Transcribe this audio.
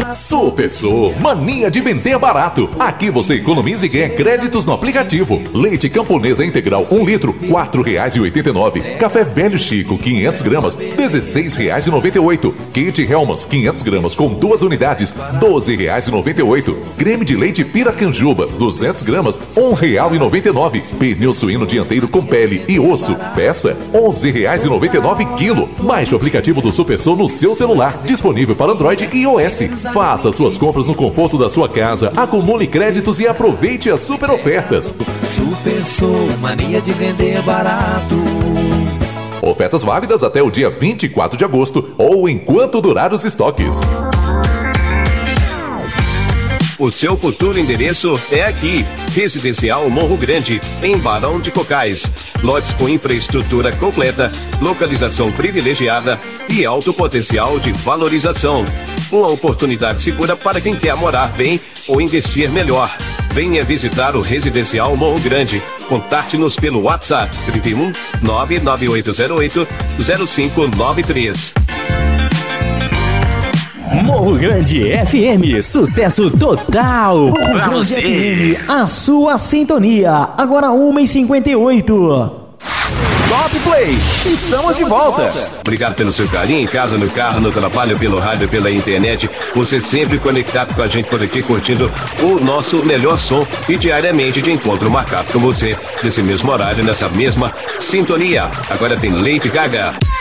Supersô, mania de vender barato. Aqui você economiza e ganha créditos no aplicativo. Leite Camponesa Integral 1 litro, R$ 4,89. Café Velho Chico, 500 gramas, R$ 16,98. Kit Hellmann's, 500 gramas com 2 unidades, R$ 12,98. Creme de leite Piracanjuba, 200 gramas, R$ 1,99. Pneu suíno dianteiro com pele e osso, peça, R$ 11,99 quilo. Baixe o aplicativo do Supersô no seu celular, disponível para Android e iOS. Faça suas compras no conforto da sua casa, acumule créditos e aproveite as super ofertas. Supersô, mania de vender barato. Ofertas válidas até o dia 24 de agosto ou enquanto durar os estoques. O seu futuro endereço é aqui. Residencial Morro Grande, em Barão de Cocais. Lotes com infraestrutura completa, localização privilegiada e alto potencial de valorização. Uma oportunidade segura para quem quer morar bem ou investir melhor. Venha visitar o Residencial Morro Grande. Contate-nos pelo WhatsApp 31 99808 0593. Morro Grande FM, sucesso total. Morro Grande FM, a sua sintonia. Agora 1h58. Top Play, estamos de volta. Obrigado pelo seu carinho, em casa, no carro, no trabalho, pelo rádio, pela internet. Você sempre conectado com a gente por aqui, curtindo o nosso melhor som e diariamente de encontro marcado com você, nesse mesmo horário, nessa mesma sintonia. Agora tem Lady Gaga.